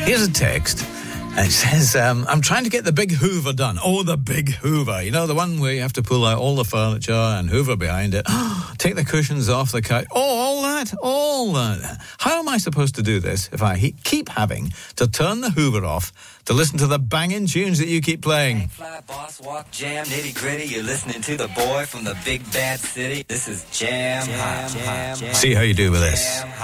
Here's a text. And it says, I'm trying to get the big Hoover done. Oh, the big Hoover. You know, the one where you have to pull out all the furniture and Hoover behind it. Take the cushions off the couch. Oh, all that. How am I supposed to do this if I keep having to turn the Hoover off to listen to the banging tunes that you keep playing? Fly, boss, walk, jam, nitty gritty. You're listening to the boy from the big bad city. This is Jam Hot. See how you do with this.